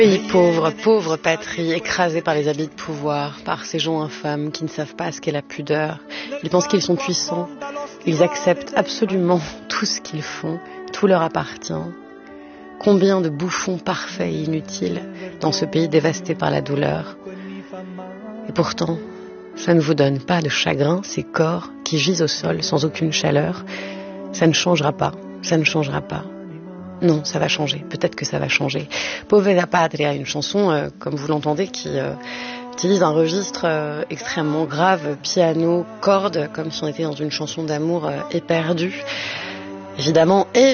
Pays pauvre, pauvre patrie, écrasée par les habits de pouvoir, par ces gens infâmes qui ne savent pas ce qu'est la pudeur. Ils pensent qu'ils sont puissants. Ils acceptent absolument tout ce qu'ils font. Tout leur appartient. Combien de bouffons parfaits et inutiles dans ce pays dévasté par la douleur. Et pourtant, ça ne vous donne pas de chagrin, ces corps qui gisent au sol sans aucune chaleur. Ça ne changera pas, ça ne changera pas. Non, ça va changer, peut-être que ça va changer. Povera Patria, une chanson, comme vous l'entendez, qui utilise un registre extrêmement grave, piano, cordes, comme si on était dans une chanson d'amour éperdue. Évidemment,